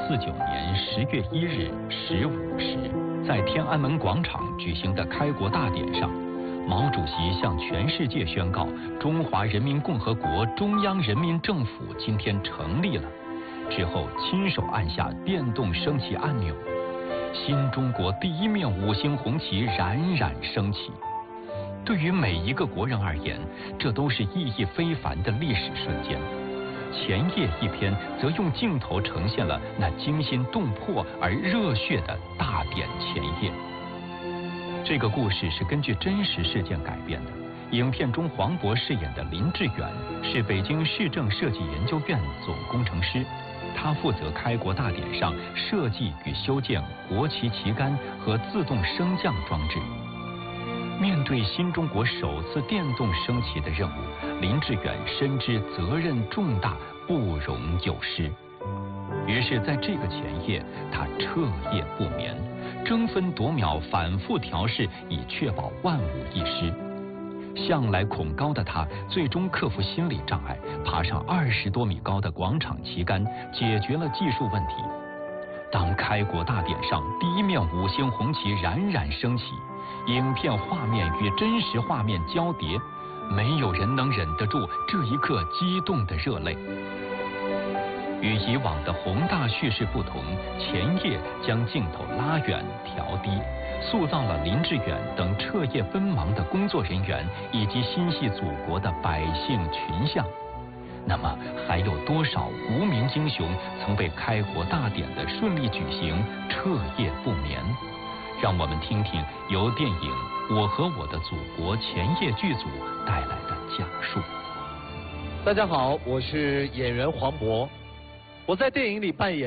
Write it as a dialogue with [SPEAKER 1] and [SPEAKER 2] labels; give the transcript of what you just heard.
[SPEAKER 1] 年10月1日15时，在天安门广场举行的开国大典上，毛主席向全世界宣告：中华人民共和国中央人民政府今天成立了。之后，亲手按下电动升旗按钮，新中国第一面5星红旗冉冉升起。对于每一个国人而言，这都是意义非凡的历史瞬间。前夜一篇则用镜头呈现了那惊心动魄而热血的大典前夜。这个故事是根据真实事件改编的。影片中黄渤饰演的林志远是北京市政设计研究院总工程师，他负责开国大典上设计与修建国旗旗杆和自动升降装置。面对新中国首次电动升旗的任务，林志远深知责任重大，不容有失。于是在这个前夜，他彻夜不眠，争分夺秒反复调试，以确保万无一失。向来恐高的他，最终克服心理障碍，爬上20多米高的广场旗杆，解决了技术问题。当开国大典上第一面5星红旗冉冉升起，影片画面与真实画面交叠，没有人能忍得住这一刻激动的热泪。与以往的宏大叙事不同，前夜将镜头拉远调低，塑造了林志远等彻夜奔忙的工作人员以及心系祖国的百姓群像。那么还有多少无名英雄曾被开国大典的顺利举行彻夜不眠？让我们听听由电影《我和我的祖国》前夜剧组带来的讲述。
[SPEAKER 2] 大家好，我是演员黄渤，我在电影里扮演